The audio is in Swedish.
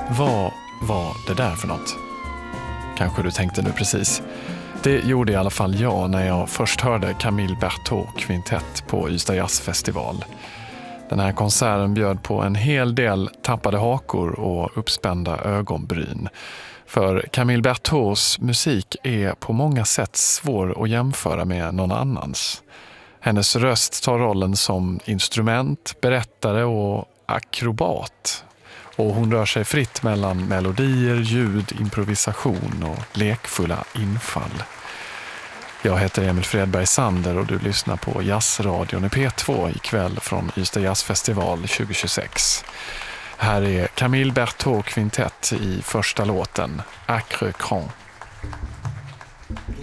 Vad var det där för något? Kanske du tänkte nu precis. Det gjorde i alla fall jag när jag först hörde Camille Berthaud kvintett på Ystad Jazzfestival. Den här konserten bjöd på en hel del tappade hakor och uppspända ögonbryn. För Camille Berthauds musik är på många sätt svår att jämföra med någon annans. Hennes röst tar rollen som instrument, berättare och akrobat. Och hon rör sig fritt mellan melodier, ljud, improvisation och lekfulla infall. Jag heter Emil Fredberg Sander och du lyssnar på Jazzradion i P2 ikväll från Ystad Jazzfestival 2026. Här är Camille Berthaud kvintett i första låten, Acre Cran.